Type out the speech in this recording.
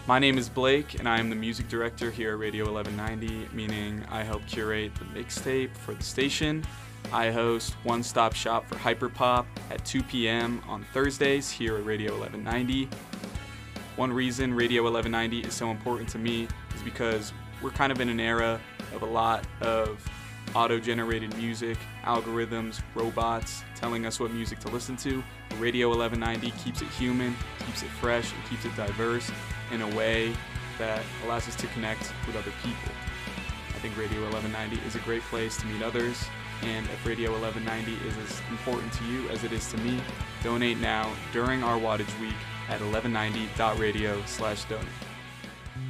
My name is Blake, and I am the music director here at Radio 1190, meaning I help curate the mixtape for the station. I host One Stop Shop for Hyperpop at 2 p.m. on Thursdays here at Radio 1190. One reason Radio 1190 is so important to me is because we're kind of in an era of a lot of auto-generated music, algorithms, robots telling us what music to listen to. Radio 1190 keeps it human, keeps it fresh, and keeps it diverse in a way that allows us to connect with other people. I think Radio 1190 is a great place to meet others, and if Radio 1190 is as important to you as it is to me, donate now during our Wattage Week at 1190.radio/donate.